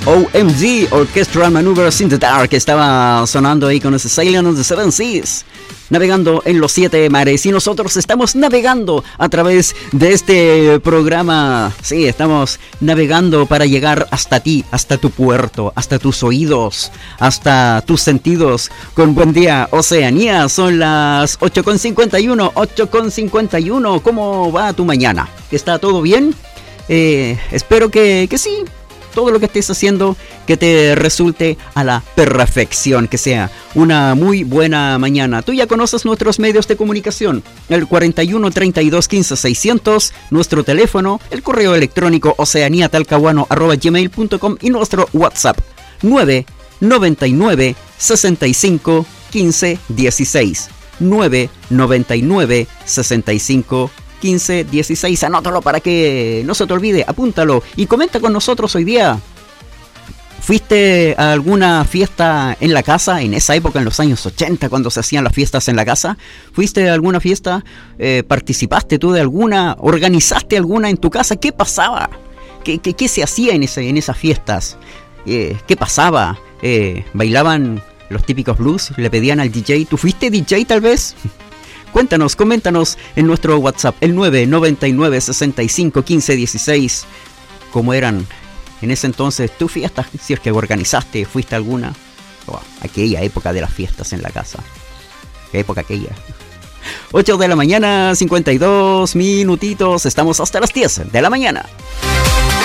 OMG, Orchestral Maneuvers in the Dark, estaba sonando ahí con ese Sailing on the Seven Seas, navegando en los 7 mares. Y nosotros estamos navegando a través de este programa. Sí, estamos navegando para llegar hasta ti, hasta tu puerto, hasta tus oídos, hasta tus sentidos. Con Buen Día Oceanía, son las 8:51, 8:51. ¿Cómo va tu mañana? ¿Está todo bien? Espero que sí. Todo lo que estés haciendo que te resulte a la perfección, que sea una muy buena mañana. Tú ya conoces nuestros medios de comunicación, el 41 32 15 600, nuestro teléfono, el correo electrónico oceaniatalcahuano@gmail.com y nuestro WhatsApp 999 65 15 16 999 65 15 16. Anótalo para que no se te olvide, apúntalo y comenta con nosotros hoy día. ¿Fuiste a alguna fiesta en la casa en esa época, en los años 80, cuando se hacían las fiestas en la casa? ¿Fuiste a alguna fiesta? ¿Participaste tú de alguna? ¿Organizaste alguna en tu casa? ¿Qué pasaba? ¿Qué se hacía en esas fiestas? ¿Qué pasaba? ¿Bailaban los típicos blues? ¿Le pedían al DJ? ¿Tú fuiste DJ tal vez? Cuéntanos, coméntanos en nuestro WhatsApp, el 999 65 15 16. ¿Cómo eran en ese entonces tus fiestas? Si es que organizaste, fuiste a alguna. Aquella época de las fiestas en la casa. ¿Qué época aquella? 8 de la mañana, 52 minutitos. Estamos hasta las 10 de la mañana.